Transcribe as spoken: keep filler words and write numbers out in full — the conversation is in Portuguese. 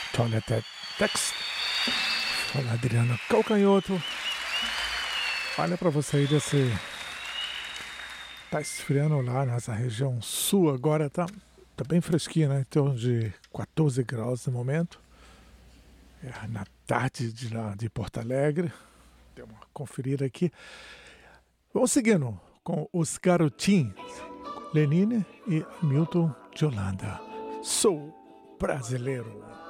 Toilet Text. Fala, Adriano Calcanhoto. Olha para você aí desse... Tá esfriando lá nessa região sul agora, tá, tá bem fresquinho, né? Em torno de quatorze graus no momento. É na tarde de lá de Porto Alegre. Deu uma conferida aqui. Vamos seguindo com os garotinhos. Lenine e Milton de Holanda. Sou brasileiro.